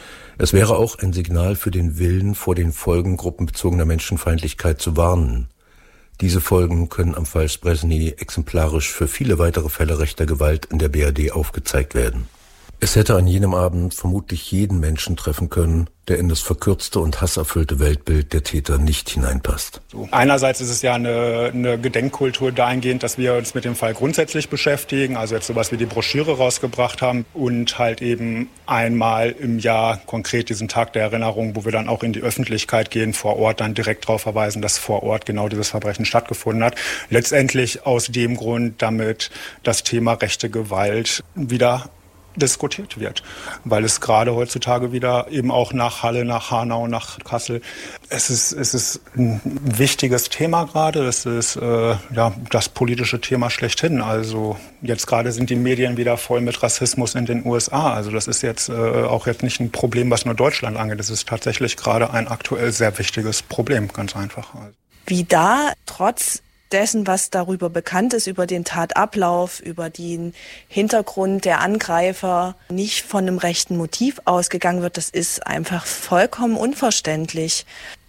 Es wäre auch ein Signal für den Willen, vor den Folgen gruppenbezogener Menschenfeindlichkeit zu warnen. Diese Folgen können am Fall Spresny exemplarisch für viele weitere Fälle rechter Gewalt in der B R D aufgezeigt werden. Es hätte an jenem Abend vermutlich jeden Menschen treffen können, der in das verkürzte und hasserfüllte Weltbild der Täter nicht hineinpasst. Einerseits ist es ja eine, eine Gedenkkultur dahingehend, dass wir uns mit dem Fall grundsätzlich beschäftigen, also jetzt sowas wie die Broschüre rausgebracht haben und halt eben einmal im Jahr konkret diesen Tag der Erinnerung, wo wir dann auch in die Öffentlichkeit gehen, vor Ort dann direkt darauf verweisen, dass vor Ort genau dieses Verbrechen stattgefunden hat. Letztendlich aus dem Grund, damit das Thema rechte Gewalt wieder diskutiert wird, weil es gerade heutzutage wieder eben auch nach Halle, nach Hanau, nach Kassel, es ist, es ist ein wichtiges Thema gerade, es ist äh, ja, das politische Thema schlechthin, also jetzt gerade sind die Medien wieder voll mit Rassismus in den U S A, also das ist jetzt äh, auch jetzt nicht ein Problem, was nur Deutschland angeht, das ist tatsächlich gerade ein aktuell sehr wichtiges Problem, ganz einfach. Wie da trotz dessen, was darüber bekannt ist, über den Tatablauf, über den Hintergrund der Angreifer, nicht von einem rechten Motiv ausgegangen wird, das ist einfach vollkommen unverständlich.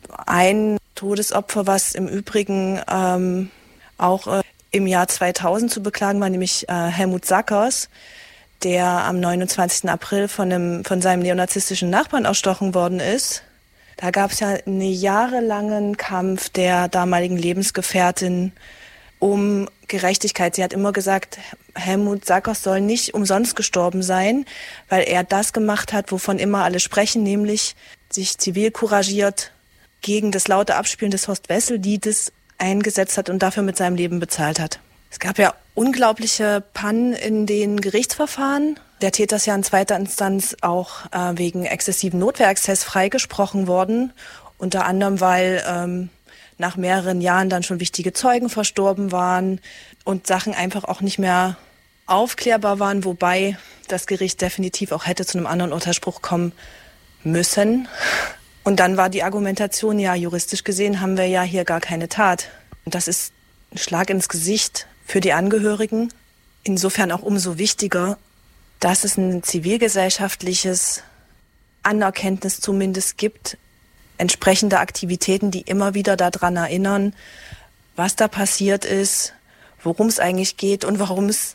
Ein Todesopfer, was im Übrigen ähm, auch äh, im Jahr zweitausend zu beklagen war, nämlich äh, Helmut Sackers, der am neunundzwanzigsten April von, einem, von seinem neonazistischen Nachbarn erstochen worden ist. Da gab es ja einen jahrelangen Kampf der damaligen Lebensgefährtin um Gerechtigkeit. Sie hat immer gesagt, Helmut Sackers soll nicht umsonst gestorben sein, weil er das gemacht hat, wovon immer alle sprechen, nämlich sich zivil couragiert gegen das laute Abspielen des Horst-Wessel-Liedes eingesetzt hat und dafür mit seinem Leben bezahlt hat. Es gab ja unglaubliche Pannen in den Gerichtsverfahren. Der Täter ist ja in zweiter Instanz auch äh, wegen exzessiven Notwehrexzess freigesprochen worden. Unter anderem, weil ähm, nach mehreren Jahren dann schon wichtige Zeugen verstorben waren und Sachen einfach auch nicht mehr aufklärbar waren, wobei das Gericht definitiv auch hätte zu einem anderen Urteilsspruch kommen müssen. Und dann war die Argumentation, ja, juristisch gesehen haben wir ja hier gar keine Tat. Und das ist ein Schlag ins Gesicht für die Angehörigen. Insofern auch umso wichtiger, dass es ein zivilgesellschaftliches Anerkenntnis zumindest gibt, entsprechende Aktivitäten, die immer wieder daran erinnern, was da passiert ist, worum es eigentlich geht und warum es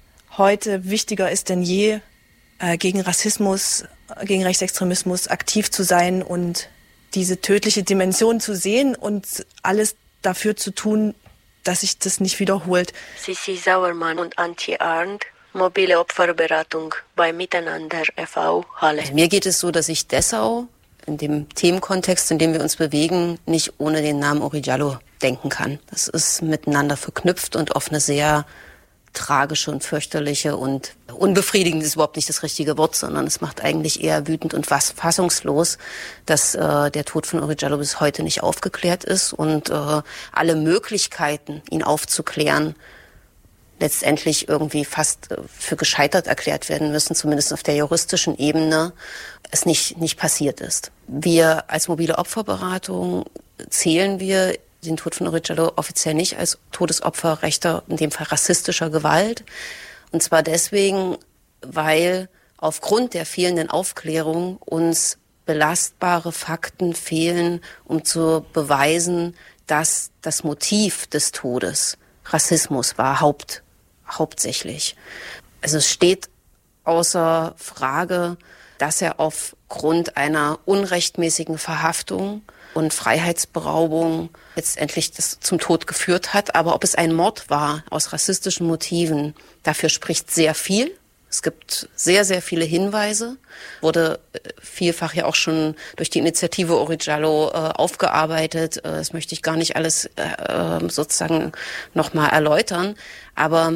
heute wichtiger ist denn je, äh, gegen Rassismus, gegen Rechtsextremismus aktiv zu sein und diese tödliche Dimension zu sehen und alles dafür zu tun, dass sich das nicht wiederholt. Sissi Sauermann und Antje Arndt, mobile Opferberatung bei Miteinander e V Halle. Also mir geht es so, dass ich Dessau in dem Themenkontext, in dem wir uns bewegen, nicht ohne den Namen Uri Jallo denken kann. Das ist miteinander verknüpft und auf eine sehr tragische und fürchterliche und unbefriedigend ist überhaupt nicht das richtige Wort, sondern es macht eigentlich eher wütend und was fassungslos, dass äh, der Tod von Uri Jallo bis heute nicht aufgeklärt ist und äh, alle Möglichkeiten, ihn aufzuklären, letztendlich irgendwie fast für gescheitert erklärt werden müssen, zumindest auf der juristischen Ebene, es nicht, nicht passiert ist. Wir als mobile Opferberatung zählen wir den Tod von Uri Jallo offiziell nicht als Todesopfer rechter, in dem Fall rassistischer Gewalt. Und zwar deswegen, weil aufgrund der fehlenden Aufklärung uns belastbare Fakten fehlen, um zu beweisen, dass das Motiv des Todes Rassismus war, Haupt, hauptsächlich. Also es steht außer Frage, dass er aufgrund einer unrechtmäßigen Verhaftung und Freiheitsberaubung letztendlich das zum Tod geführt hat. Aber ob es ein Mord war aus rassistischen Motiven, dafür spricht sehr viel. Es gibt sehr, sehr viele Hinweise, wurde vielfach ja auch schon durch die Initiative Uri Jallo äh, aufgearbeitet. Äh, das möchte ich gar nicht alles äh, sozusagen nochmal erläutern. Aber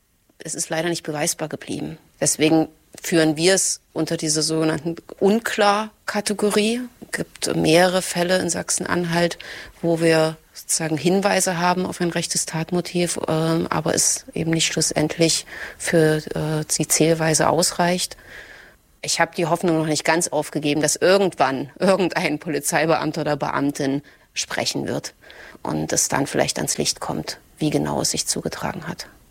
es ist leider nicht beweisbar geblieben. Deswegen führen wir es unter diese sogenannten Unklar-Kategorie. Es gibt mehrere Fälle in Sachsen-Anhalt, wo wir sozusagen Hinweise haben auf ein rechtes Tatmotiv, äh, aber es eben nicht schlussendlich für äh, die Zählweise ausreicht. Ich habe die Hoffnung noch nicht ganz aufgegeben, dass irgendwann irgendein Polizeibeamter oder Beamtin sprechen wird und es dann vielleicht ans Licht kommt, wie genau es sich zugetragen hat.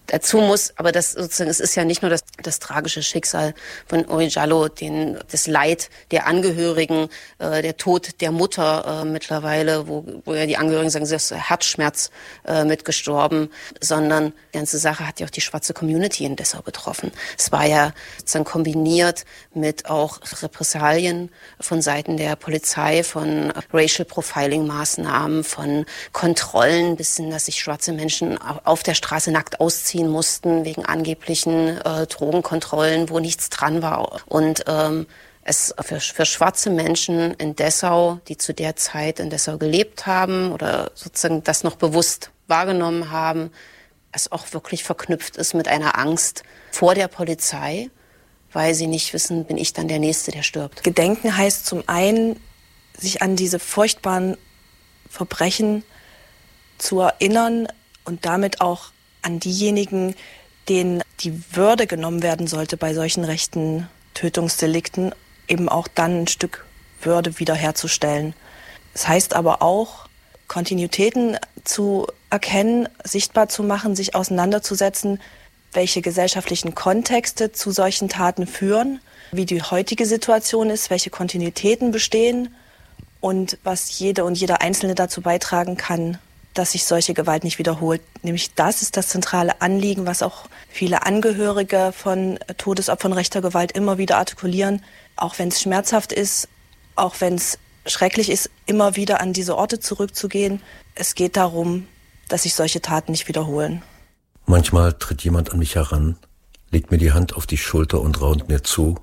Dazu muss, aber das sozusagen, es ist ja nicht nur das, das tragische Schicksal von Uri Jallo, den, das Leid der Angehörigen, äh, der Tod der Mutter äh, mittlerweile, wo, wo ja die Angehörigen sagen, sie ist Herzschmerz äh, mitgestorben, sondern die ganze Sache hat ja auch die schwarze Community in Dessau betroffen. Es war ja sozusagen kombiniert mit auch Repressalien von Seiten der Polizei, von Racial Profiling Maßnahmen, von Kontrollen bis hin, dass sich schwarze Menschen auf der Straße nackt ausziehen mussten wegen angeblichen äh, Drogenkontrollen, wo nichts dran war. Und ähm, es für, für schwarze Menschen in Dessau, die zu der Zeit in Dessau gelebt haben oder sozusagen das noch bewusst wahrgenommen haben, es auch wirklich verknüpft ist mit einer Angst vor der Polizei, weil sie nicht wissen, bin ich dann der Nächste, der stirbt. Gedenken heißt zum einen, sich an diese furchtbaren Verbrechen zu erinnern und damit auch an diejenigen, denen die Würde genommen werden sollte bei solchen rechten Tötungsdelikten, eben auch dann ein Stück Würde wiederherzustellen. Das heißt aber auch, Kontinuitäten zu erkennen, sichtbar zu machen, sich auseinanderzusetzen, welche gesellschaftlichen Kontexte zu solchen Taten führen, wie die heutige Situation ist, welche Kontinuitäten bestehen und was jede und jeder Einzelne dazu beitragen kann, dass sich solche Gewalt nicht wiederholt. Nämlich das ist das zentrale Anliegen, was auch viele Angehörige von Todesopfern rechter Gewalt immer wieder artikulieren. Auch wenn es schmerzhaft ist, auch wenn es schrecklich ist, immer wieder an diese Orte zurückzugehen. Es geht darum, dass sich solche Taten nicht wiederholen. Manchmal tritt jemand an mich heran, legt mir die Hand auf die Schulter und raunt mir zu: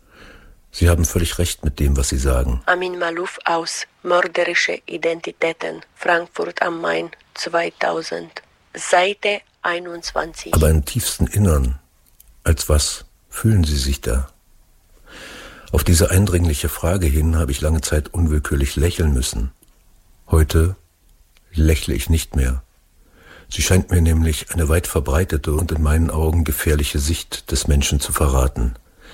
Sie haben völlig recht mit dem, was Sie sagen. Amin Malouf aus Mörderische Identitäten, Frankfurt am Main, zweitausend, Seite einundzwanzig. Aber im tiefsten Innern, als was fühlen Sie sich da? Auf diese eindringliche Frage hin habe ich lange Zeit unwillkürlich lächeln müssen. Heute lächle ich nicht mehr. Sie scheint mir nämlich eine weit verbreitete und in meinen Augen gefährliche Sicht des Menschen zu verraten.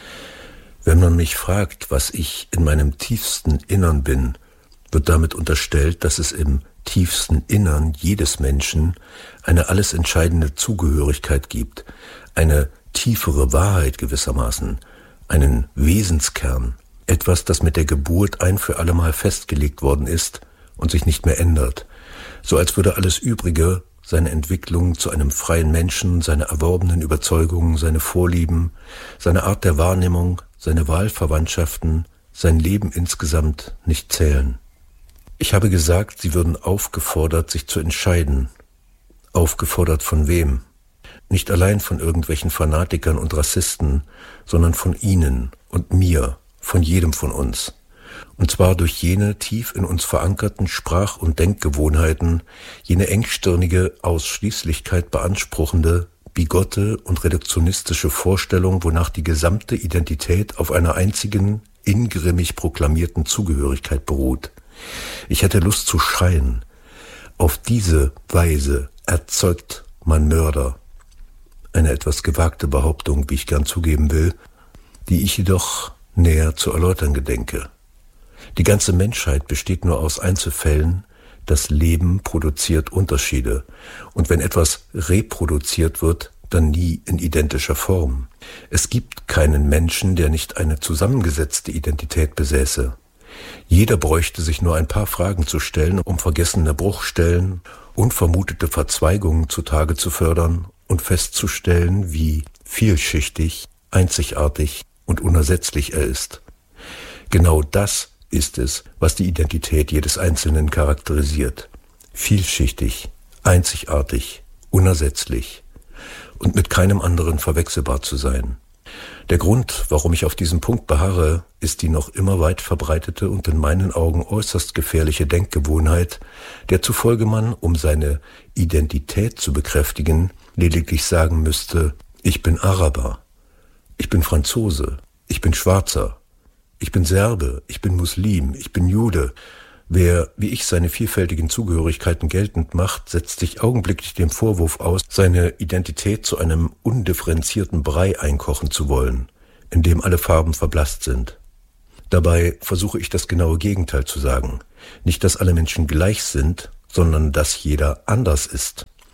Wenn man mich fragt, was ich in meinem tiefsten Innern bin, wird damit unterstellt, dass es im tiefsten Innern jedes Menschen eine alles entscheidende Zugehörigkeit gibt, eine tiefere Wahrheit gewissermaßen, einen Wesenskern, etwas, das mit der Geburt ein für allemal festgelegt worden ist und sich nicht mehr ändert, so als würde alles Übrige, seine Entwicklung zu einem freien Menschen, seine erworbenen Überzeugungen, seine Vorlieben, seine Art der Wahrnehmung, seine Wahlverwandtschaften, sein Leben insgesamt nicht zählen. Ich habe gesagt, sie würden aufgefordert, sich zu entscheiden. Aufgefordert von wem? Nicht allein von irgendwelchen Fanatikern und Rassisten, sondern von Ihnen und mir, von jedem von uns. Und zwar durch jene tief in uns verankerten Sprach- und Denkgewohnheiten, jene engstirnige Ausschließlichkeit beanspruchende, bigotte und reduktionistische Vorstellung, wonach die gesamte Identität auf einer einzigen, ingrimmig proklamierten Zugehörigkeit beruht. Ich hätte Lust zu schreien. Auf diese Weise erzeugt man Mörder. Eine etwas gewagte Behauptung, wie ich gern zugeben will, die ich jedoch näher zu erläutern gedenke. Die ganze Menschheit besteht nur aus Einzelfällen. Das Leben produziert Unterschiede. Und wenn etwas reproduziert wird, dann nie in identischer Form. Es gibt keinen Menschen, der nicht eine zusammengesetzte Identität besäße. Jeder bräuchte sich nur ein paar Fragen zu stellen, um vergessene Bruchstellen, unvermutete Verzweigungen zutage zu fördern und festzustellen, wie vielschichtig, einzigartig und unersetzlich er ist. Genau das ist es, was die Identität jedes Einzelnen charakterisiert. Vielschichtig, einzigartig, unersetzlich und mit keinem anderen verwechselbar zu sein. Der Grund, warum ich auf diesem Punkt beharre, ist die noch immer weit verbreitete und in meinen Augen äußerst gefährliche Denkgewohnheit, der zufolge man, um seine Identität zu bekräftigen, lediglich sagen müsste: Ich bin Araber, ich bin Franzose, ich bin Schwarzer, ich bin Serbe, ich bin Muslim, ich bin Jude. Wer, wie ich, seine vielfältigen Zugehörigkeiten geltend macht, setzt sich augenblicklich dem Vorwurf aus, seine Identität zu einem undifferenzierten Brei einkochen zu wollen, in dem alle Farben verblasst sind. Dabei versuche ich das genaue Gegenteil zu sagen. Nicht, dass alle Menschen gleich sind, sondern dass jeder anders ist.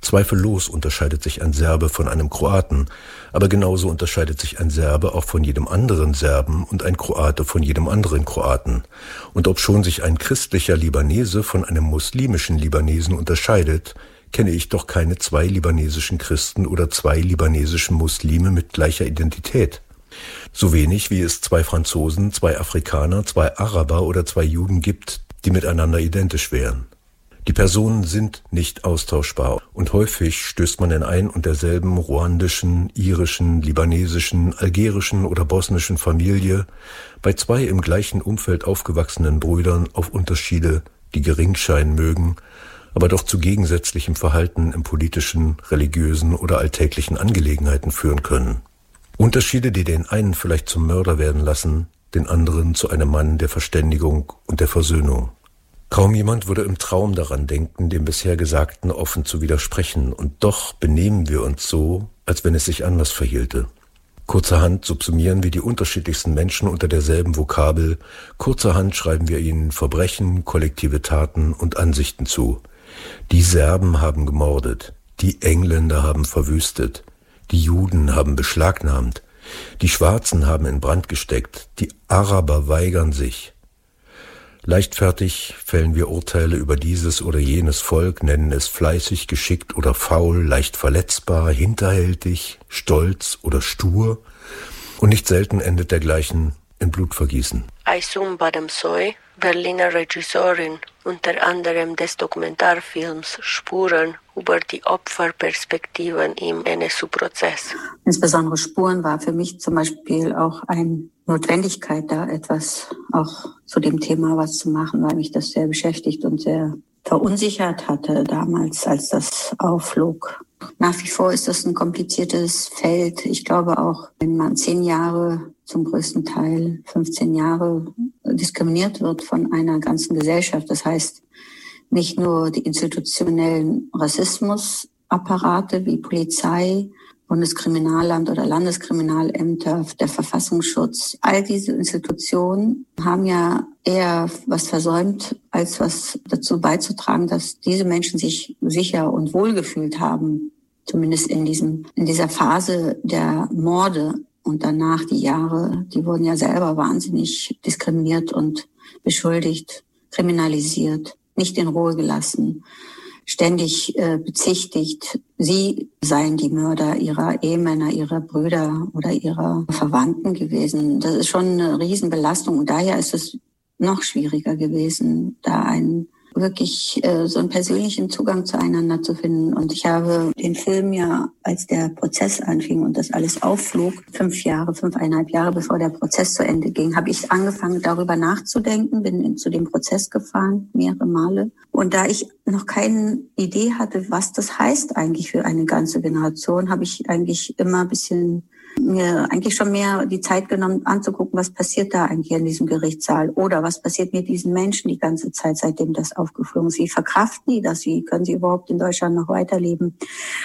Zweifellos unterscheidet sich ein Serbe von einem Kroaten, aber genauso unterscheidet sich ein Serbe auch von jedem anderen Serben und ein Kroate von jedem anderen Kroaten. Und obschon sich ein christlicher Libanese von einem muslimischen Libanesen unterscheidet, kenne ich doch keine zwei libanesischen Christen oder zwei libanesischen Muslime mit gleicher Identität. So wenig wie es zwei Franzosen, zwei Afrikaner, zwei Araber oder zwei Juden gibt, die miteinander identisch wären. Die Personen sind nicht austauschbar und häufig stößt man in ein und derselben ruandischen, irischen, libanesischen, algerischen oder bosnischen Familie bei zwei im gleichen Umfeld aufgewachsenen Brüdern auf Unterschiede, die gering scheinen mögen, aber doch zu gegensätzlichem Verhalten in politischen, religiösen oder alltäglichen Angelegenheiten führen können. Unterschiede, die den einen vielleicht zum Mörder werden lassen, den anderen zu einem Mann der Verständigung und der Versöhnung. Kaum jemand würde im Traum daran denken, dem bisher Gesagten offen zu widersprechen, und doch benehmen wir uns so, als wenn es sich anders verhielte. Kurzerhand subsumieren wir die unterschiedlichsten Menschen unter derselben Vokabel, kurzerhand schreiben wir ihnen Verbrechen, kollektive Taten und Ansichten zu. Die Serben haben gemordet, die Engländer haben verwüstet, die Juden haben beschlagnahmt, die Schwarzen haben in Brand gesteckt, die Araber weigern sich. Leichtfertig fällen wir Urteile über dieses oder jenes Volk, nennen es fleißig, geschickt oder faul, leicht verletzbar, hinterhältig, stolz oder stur, und nicht selten endet dergleichen in Blutvergießen. Aysun Badamsoy, Berliner Regisseurin, unter anderem des Dokumentarfilms Spuren über die Opferperspektiven im N S U-Prozess. Insbesondere Spuren war für mich zum Beispiel auch eine Notwendigkeit, da etwas auch zu dem Thema was zu machen, weil mich das sehr beschäftigt und sehr verunsichert hatte damals, als das aufflog. Nach wie vor ist das ein kompliziertes Feld. Ich glaube auch, wenn man zehn Jahre, zum größten Teil fünfzehn Jahre diskriminiert wird von einer ganzen Gesellschaft, das heißt nicht nur die institutionellen Rassismusapparate wie Polizei, Bundeskriminalamt oder Landeskriminalämter, der Verfassungsschutz, all diese Institutionen haben ja eher was versäumt, als was dazu beizutragen, dass diese Menschen sich sicher und wohlgefühlt haben, zumindest in diesem, in dieser Phase der Morde und danach die Jahre, die wurden ja selber wahnsinnig diskriminiert und beschuldigt, kriminalisiert, nicht in Ruhe gelassen, ständig äh, bezichtigt, sie seien die Mörder ihrer Ehemänner, ihrer Brüder oder ihrer Verwandten gewesen. Das ist schon eine Riesenbelastung und daher ist es noch schwieriger gewesen, da einen wirklich äh, so einen persönlichen Zugang zueinander zu finden. Und ich habe den Film ja, als der Prozess anfing und das alles aufflog, fünf Jahre, fünfeinhalb Jahre bevor der Prozess zu Ende ging, habe ich angefangen, darüber nachzudenken, bin zu dem Prozess gefahren, mehrere Male. Und da ich noch keine Idee hatte, was das heißt eigentlich für eine ganze Generation, habe ich eigentlich immer ein bisschen mir eigentlich schon mehr die Zeit genommen, anzugucken, was passiert da eigentlich in diesem Gerichtssaal oder was passiert mit diesen Menschen die ganze Zeit, seitdem das aufgeflogen ist. Wie verkraften die das? Wie können sie überhaupt in Deutschland noch weiterleben?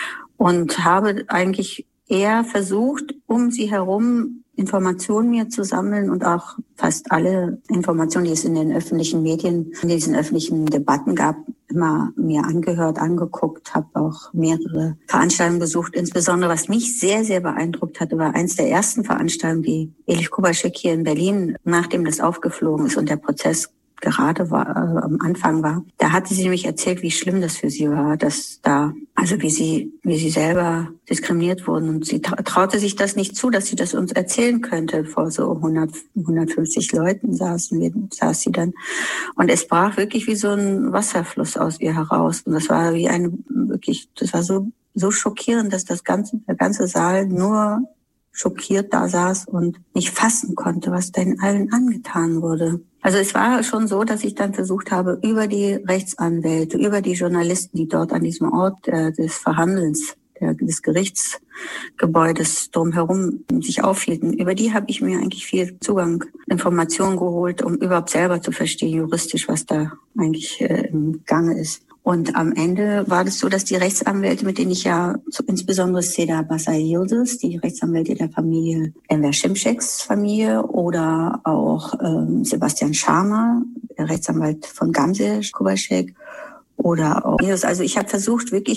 Und habe eigentlich eher versucht, um sie herum Informationen mir zu sammeln und auch fast alle Informationen, die es in den öffentlichen Medien, in diesen öffentlichen Debatten gab, immer mir angehört, angeguckt, habe auch mehrere Veranstaltungen besucht. Insbesondere, was mich sehr, sehr beeindruckt hatte, war eins der ersten Veranstaltungen, die Elif Kubaschek hier in Berlin, nachdem das aufgeflogen ist und der Prozess gerade war, äh, am Anfang war. Da hatte sie nämlich erzählt, wie schlimm das für sie war, dass da, also wie sie, wie sie selber diskriminiert wurden. Und sie traute sich das nicht zu, dass sie das uns erzählen könnte. Vor so hundert, hundertfünfzig Leuten saßen wir, saß sie dann. Und es brach wirklich wie so ein Wasserfluss aus ihr heraus. Und das war wie eine, wirklich, das war so, so schockierend, dass das ganze, der ganze Saal nur schockiert da saß und nicht fassen konnte, was denn allen angetan wurde. Also es war schon so, dass ich dann versucht habe, über die Rechtsanwälte, über die Journalisten, die dort an diesem Ort äh, des Verhandelns, der, des Gerichtsgebäudes drumherum sich aufhielten, über die habe ich mir eigentlich viel Zugang, Informationen geholt, um überhaupt selber zu verstehen, juristisch, was da eigentlich äh, im Gange ist. Und am Ende war das so, dass die Rechtsanwälte, mit denen ich ja, so insbesondere Seda Basay Yildiz, die Rechtsanwälte der Familie Enver Şimşek's Familie, oder auch ähm, Sebastian Sharma, der Rechtsanwalt von Gamze Kubaschek, oder auch, also ich habe versucht, wirklich